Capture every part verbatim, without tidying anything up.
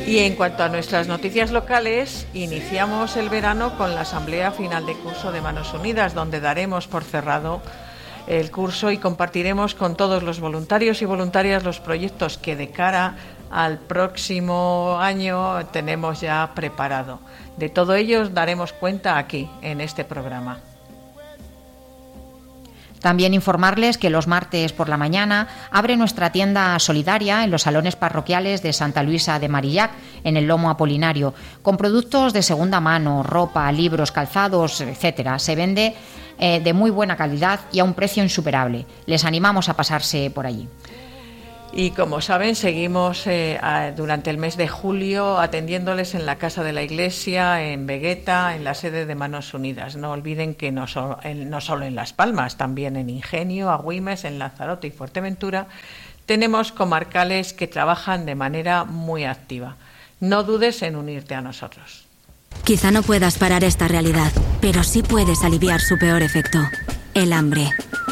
Y en cuanto a nuestras noticias locales, iniciamos el verano con la asamblea final de curso de Manos Unidas, donde daremos por cerrado el curso y compartiremos con todos los voluntarios y voluntarias los proyectos que de cara al próximo año tenemos ya preparado. De todo ello daremos cuenta aquí, en este programa. También informarles que los martes por la mañana abre nuestra tienda solidaria en los salones parroquiales de Santa Luisa de Marillac, en el Lomo Apolinario, con productos de segunda mano, ropa, libros, calzados, etcétera. Se vende eh, de muy buena calidad y a un precio insuperable. Les animamos a pasarse por allí. Y como saben, seguimos eh, a, durante el mes de julio atendiéndoles en la Casa de la Iglesia, en Vegueta, en la sede de Manos Unidas. No olviden que no, so, en, no solo en Las Palmas, también en Ingenio, Agüimes, en Lanzarote y Fuerteventura, tenemos comarcales que trabajan de manera muy activa. No dudes en unirte a nosotros. Quizá no puedas parar esta realidad, pero sí puedes aliviar su peor efecto, el hambre.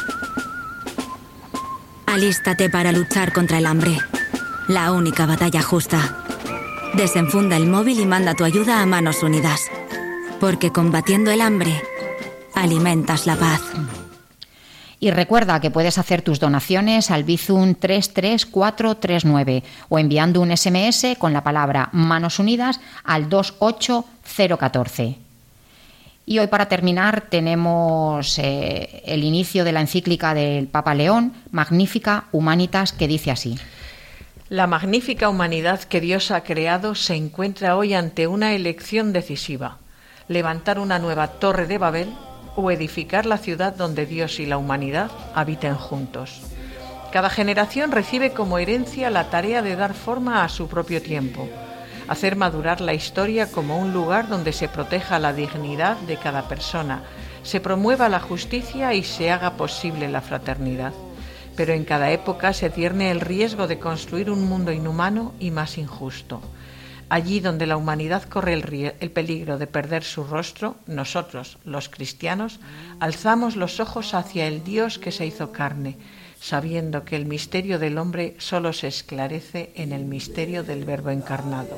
Alístate para luchar contra el hambre. La única batalla justa. Desenfunda el móvil y manda tu ayuda a Manos Unidas. Porque combatiendo el hambre, alimentas la paz. Y recuerda que puedes hacer tus donaciones al Bizum tres tres cuatro tres nueve o enviando un ese eme ese con la palabra Manos Unidas al dos ocho cero uno cuatro. Y hoy, para terminar, tenemos eh, el inicio de la encíclica del Papa León, Magnificat Humanitas, que dice así: La magnífica humanidad que Dios ha creado se encuentra hoy ante una elección decisiva: levantar una nueva torre de Babel o edificar la ciudad donde Dios y la humanidad habiten juntos. Cada generación recibe como herencia la tarea de dar forma a su propio tiempo, hacer madurar la historia como un lugar donde se proteja la dignidad de cada persona, se promueva la justicia y se haga posible la fraternidad. Pero en cada época se cierne el riesgo de construir un mundo inhumano y más injusto. Allí donde la humanidad corre el, rie- el peligro de perder su rostro, nosotros, los cristianos, alzamos los ojos hacia el Dios que se hizo carne, sabiendo que el misterio del hombre solo se esclarece en el misterio del Verbo encarnado.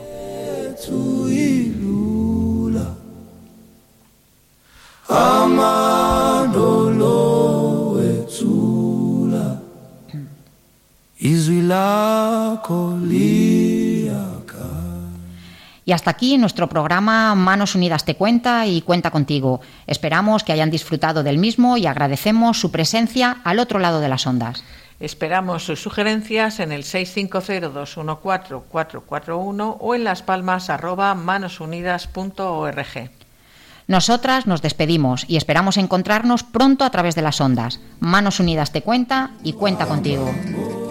Y hasta aquí nuestro programa Manos Unidas te cuenta y cuenta contigo. Esperamos que hayan disfrutado del mismo y agradecemos su presencia al otro lado de las ondas. Esperamos sus sugerencias en el seis cinco cero dos uno cuatro cuatro cuatro uno o en laspalmas arroba manosunidas punto org. Nosotras nos despedimos y esperamos encontrarnos pronto a través de las ondas. Manos Unidas te cuenta y cuenta contigo.